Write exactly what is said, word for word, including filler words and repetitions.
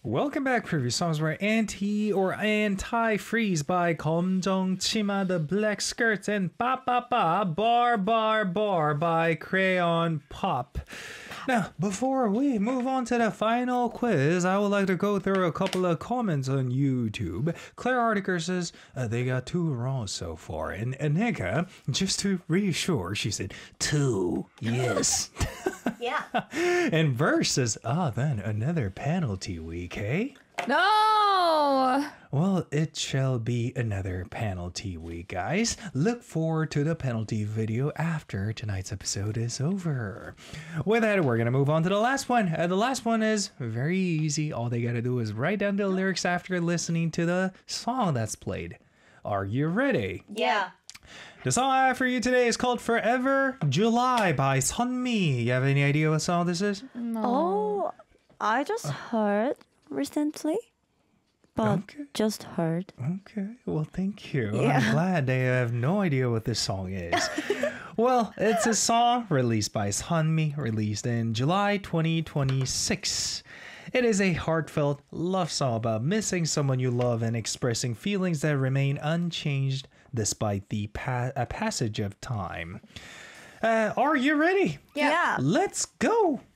Welcome back. Previous songs were Anti or Anti-Freeze by 검정 치마, The Black Skirts, and Ba Ba Ba, Bar Bar Bar by Crayon Pop. Now, before we move on to the final quiz, I would like to go through a couple of comments on YouTube. Claire Artiker says uh, they got two wrong so far. And Anika, just to reassure, she said, two, yes. Yeah. And Verse says, ah, then another penalty week, eh? No! Well, it shall be another penalty week, guys. Look forward to the penalty video after tonight's episode is over. With that, we're going to move on to the last one. Uh, the last one is very easy. All they got to do is write down the lyrics after listening to the song that's played. Are you ready? Yeah. The song I have for you today is called Forever July by Sunmi. You have any idea what song this is? No. Oh, I just heard recently, but Okay. just heard. Okay, well, thank you. Yeah. I'm glad they have no idea what this song is. Well, it's a song released by Sunmi, released in July twenty twenty-six. It is a heartfelt love song about missing someone you love and expressing feelings that remain unchanged despite the pa- a passage of time. Uh, are you ready? Yeah. Let's go!